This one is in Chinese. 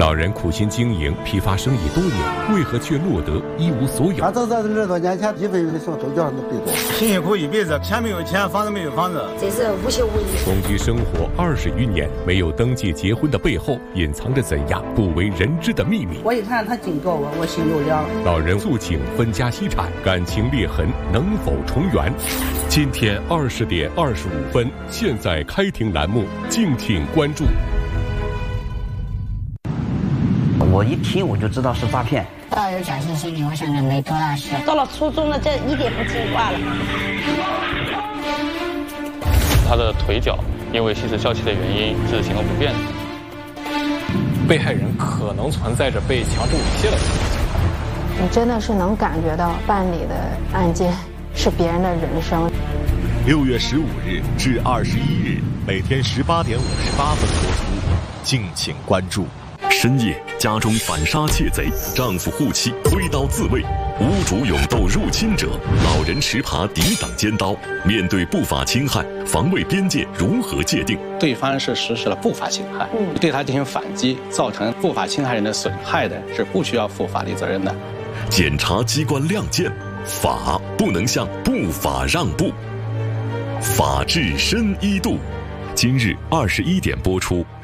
老人苦心经营批发生意多年，为何却落得一无所有？ 他早在20多年前，一分的时候都叫人都背过。 辛辛苦一辈子，钱没有钱，房子没有房子， 这是无休无息。 同居生活20余年，没有登记结婚的背后，隐藏着怎样不为人知的秘密？ 我一看他警告我心有凉。 老人诉请分家析产，感情裂痕能否重圆？今天20点25分，现在开庭栏目，敬请关注。 我一听我就知道是诈骗。 抱有侥幸心理，我想着没多大事。 到了初中了，这一点不听话了。 他的腿脚因为吸食笑气的原因是行动不便的。 被害人可能存在着被强制猥亵的情况。 你真的是能感觉到办理的案件是别人的人生。 6月15日至21日，每天18点58分播出，敬请关注。 深夜，家中反杀窃贼，丈夫护妻挥刀自卫，屋主勇斗入侵者，老人持耙抵挡尖刀。面对不法侵害，防卫边界如何界定？ 对方是实施了不法侵害，对他进行反击，造成不法侵害人的损害的，是不需要负法律责任的。 检察机关亮剑，法不能向不法让步，法治深一度。今日21点播出。